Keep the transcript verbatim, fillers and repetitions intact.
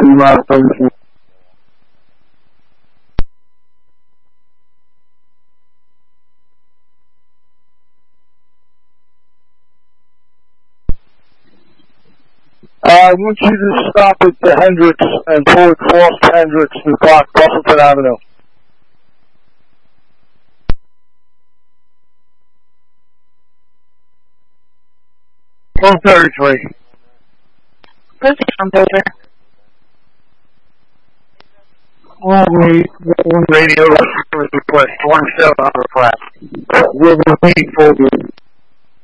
miles thirty-four. I want you to stop at the Hendricks and pull across Hendricks to block Buffleton Avenue. one thirty-three. Position, Boulder. One, one radio request, one seven on request. We're waiting for the